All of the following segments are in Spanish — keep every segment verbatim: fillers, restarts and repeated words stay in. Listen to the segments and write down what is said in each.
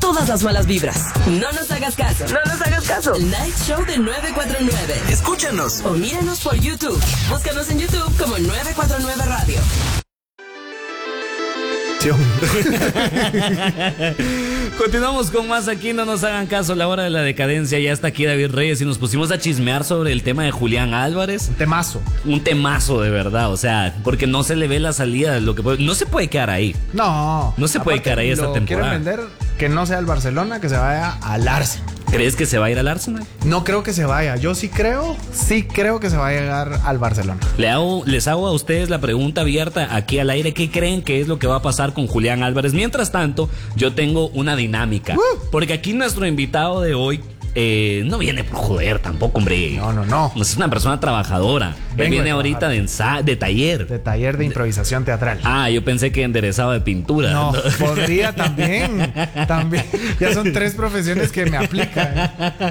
todas las malas vibras. No nos hagas caso. No nos hagas caso. El Night Show de nueve cuatro nueve. Escúchanos o míranos por YouTube. Búscanos en YouTube como nueve cuatro nueve Radio. Continuamos con más aquí, no nos hagan caso, la hora de la decadencia. Ya está aquí David Reyes y nos pusimos a chismear sobre el tema de Julián Álvarez. Un temazo. Un temazo de verdad, o sea, porque no se le ve la salida, lo que puede, no se puede quedar ahí. No. No se puede quedar ahí esta temporada. Quieren vender que no sea el Barcelona, que se vaya al Arsenal. ¿Crees que se va a ir al Arsenal? No creo que se vaya. Yo sí creo, sí creo que se va a llegar al Barcelona. Le hago, les hago a ustedes la pregunta abierta aquí al aire. ¿Qué creen que es lo que va a pasar con Julián Álvarez? Mientras tanto, yo tengo una dinámica. Uh. Porque aquí nuestro invitado de hoy eh, no viene por joder tampoco, hombre. No, no, no. Es una persona trabajadora. Él viene ahorita de, ensa- de taller. De taller de improvisación teatral. Ah, yo pensé que enderezaba de pintura. No, no. Podría también. También. Ya son tres profesiones que me aplican.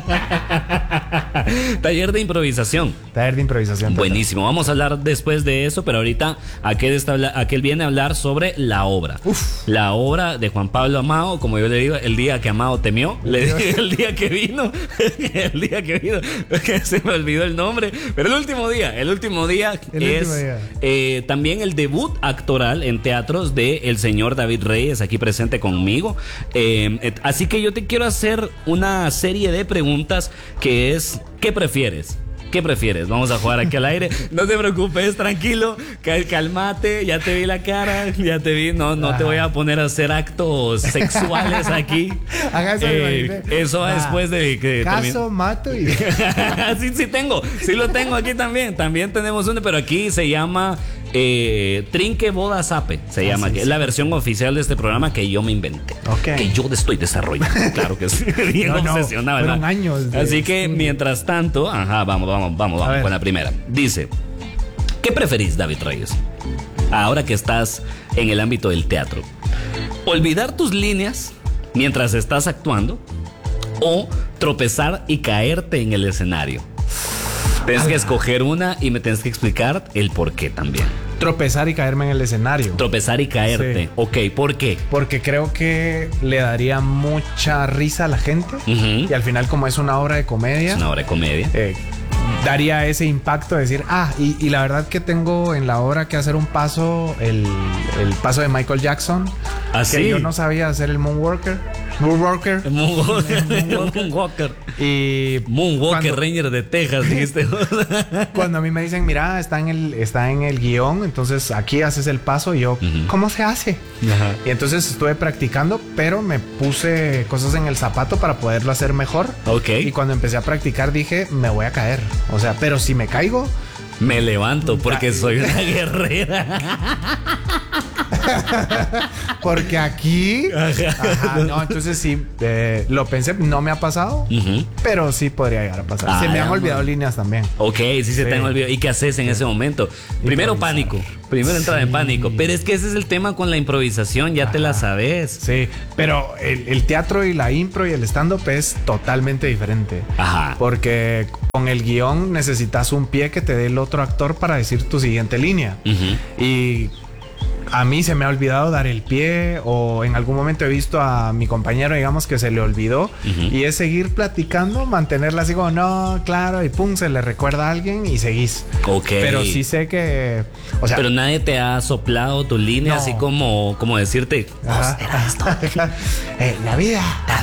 Taller de improvisación. Taller de improvisación teatral. Buenísimo. Vamos a hablar después de eso, pero ahorita aquel, está, aquel viene a hablar sobre la obra. Uf. La obra de Juan Pablo Amado, como yo le digo, el día que Amado temió. Le dije el día que vino. El día que vino. Se me olvidó el nombre. Pero el último día. El último día el es último día. Eh, también el debut actoral en teatros de el señor David Reyes, aquí presente conmigo. Eh, et, así que yo te quiero hacer una serie de preguntas que es, ¿qué prefieres? ¿Qué prefieres? Vamos a jugar aquí al aire. No te preocupes, tranquilo, cal- calmate, ya te vi la cara, ya te vi, no, no te voy a poner a hacer actos sexuales aquí. Eh, eso va después de que caso, termine. mato y... sí, sí tengo, sí lo tengo aquí también. También tenemos uno, pero aquí se llama eh, Trinque Boda Zape, se llama, ah, sí, que sí. Es la versión oficial de este programa que yo me inventé, okay. Que yo estoy desarrollando, claro que sí. Bien no, obsesionado, no, fueron años de... Así que mientras tanto, ajá, vamos, vamos. Vamos, vamos con la primera. Dice, ¿qué preferís, David Reyes? Ahora que estás en el ámbito del teatro, ¿olvidar tus líneas mientras estás actuando o tropezar y caerte en el escenario? Tienes que escoger una y me tienes que explicar el por qué también. Tropezar y caerme en el escenario. Tropezar y caerte. Sí. Ok, ¿por qué? Porque creo que le daría mucha risa a la gente. Uh-huh. Y al final, como es una obra de comedia. Es una obra de comedia. Eh, daría ese impacto de decir, ah, y, y la verdad que tengo en la obra que hacer un paso, el, el paso de Michael Jackson. ¿Ah, que sí? Yo no sabía hacer el Moonwalker. Moonwalker. Moonwalker. Moonwalker. Y Moonwalker, cuando, Ranger de Texas, dijiste. Cuando a mí me dicen, mira, está en el, está en el guión, entonces aquí haces el paso, y yo, uh-huh. ¿cómo se hace? Uh-huh. Y entonces estuve practicando, pero me puse cosas en el zapato para poderlo hacer mejor. Ok. Y cuando empecé a practicar dije, me voy a caer. O sea, pero si me caigo, me levanto porque soy una guerrera. Porque aquí ajá, no, entonces sí eh, lo pensé, no me ha pasado, uh-huh. pero sí podría llegar a pasar. Ah, se me han olvidado man. líneas también. Ok, sí, sí se te han olvidado. ¿Y qué haces en sí. ese momento? Primero pánico, primero entrada sí. en pánico. Pero es que ese es el tema con la improvisación, ya ajá. te la sabes. Sí, pero el, el teatro y la impro y el stand-up es totalmente diferente. Ajá. Porque con el guión necesitas un pie que te dé el otro actor para decir tu siguiente línea. Uh-huh. Y a mí se me ha olvidado dar el pie, o en algún momento he visto a mi compañero, digamos, que se le olvidó, uh-huh. y es seguir platicando, mantenerla así como, no, claro, y pum, se le recuerda a alguien y seguís. Ok. Pero sí sé que, o sea... Pero nadie te ha soplado tu línea, no. así como, como decirte, Ajá. era esto. eh, la vida,